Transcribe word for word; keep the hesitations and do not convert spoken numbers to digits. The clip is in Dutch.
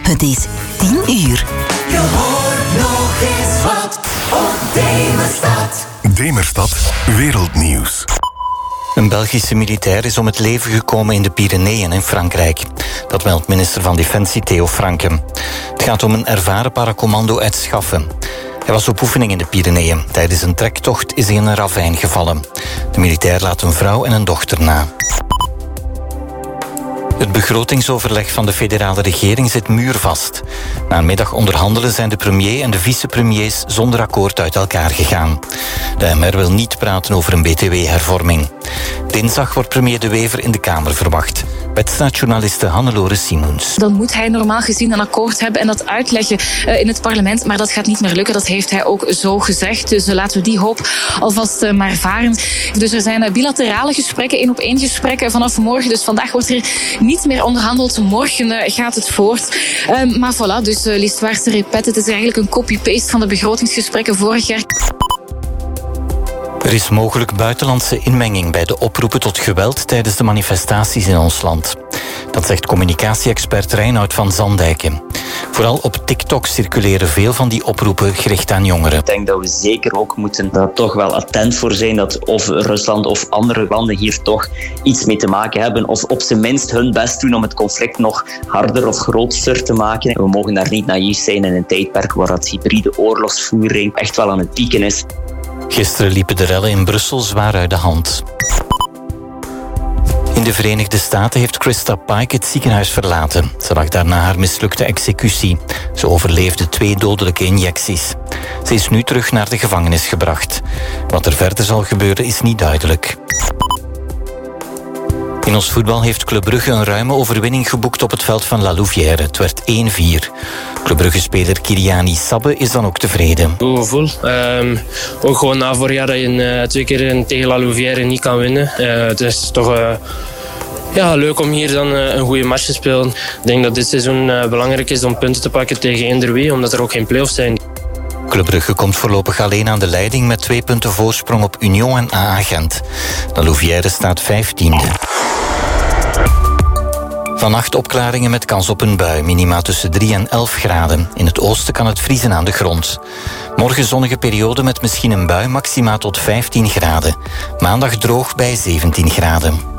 Het is tien uur. Je hoort nog eens wat op Demerstad. Demerstad Wereldnieuws. Een Belgische militair is om het leven gekomen in de Pyreneeën in Frankrijk. Dat meldt minister van Defensie Theo Franken. Het gaat om een ervaren paracommando uit Schaffen. Hij was op oefening in de Pyreneeën. Tijdens een trektocht is hij in een ravijn gevallen. De militair laat een vrouw en een dochter na. Het begrotingsoverleg van de federale regering zit muurvast. Na een middag onderhandelen zijn de premier en de vicepremiers zonder akkoord uit elkaar gegaan. De M R wil niet praten over een B T W-hervorming. Dinsdag wordt premier De Wever in de Kamer verwacht. Wedstrijdjournaliste Hannelore Simoens. Dan moet hij normaal gezien een akkoord hebben en dat uitleggen uh, in het parlement. Maar dat gaat niet meer lukken, dat heeft hij ook zo gezegd. Dus uh, laten we die hoop alvast uh, maar varen. Dus er zijn uh, bilaterale gesprekken, één op één gesprekken vanaf morgen. Dus vandaag wordt er niet meer onderhandeld. Morgen uh, gaat het voort. Uh, maar voilà, dus uh, Listwaartse repet. Het is eigenlijk een copy-paste van de begrotingsgesprekken vorig jaar. Er is mogelijk buitenlandse inmenging bij de oproepen tot geweld tijdens de manifestaties in ons land. Dat zegt communicatie-expert Reinoud van Zandijken. Vooral op TikTok circuleren veel van die oproepen gericht aan jongeren. Ik denk dat we zeker ook moeten daar toch wel attent voor zijn dat of Rusland of andere landen hier toch iets mee te maken hebben of op zijn minst hun best doen om het conflict nog harder of groter te maken. We mogen daar niet naïef zijn in een tijdperk waar dat hybride oorlogsvoering echt wel aan het pieken is. Gisteren liepen de rellen in Brussel zwaar uit de hand. In de Verenigde Staten heeft Krista Pike het ziekenhuis verlaten. Ze lag daarna haar mislukte executie. Ze overleefde twee dodelijke injecties. Ze is nu terug naar de gevangenis gebracht. Wat er verder zal gebeuren is niet duidelijk. In ons voetbal heeft Club Brugge een ruime overwinning geboekt op het veld van La Louvière. Het werd één vier. Club Brugge-speler Kiriani Sabbe is dan ook tevreden. Goed gevoel. Um, ook gewoon na vorig jaar dat je uh, twee keer tegen La Louvière niet kan winnen. Uh, het is toch uh, ja, leuk om hier dan uh, een goede match te spelen. Ik denk dat dit seizoen uh, belangrijk is om punten te pakken tegen eender wie, omdat er ook geen play-offs zijn. Club Brugge komt voorlopig alleen aan de leiding met twee punten voorsprong op Union en A A Gent. La Louvière staat vijftiende. Vannacht opklaringen met kans op een bui, minima tussen drie en elf graden. In het oosten kan het vriezen aan de grond. Morgen zonnige periode met misschien een bui, maxima tot vijftien graden. Maandag droog bij zeventien graden.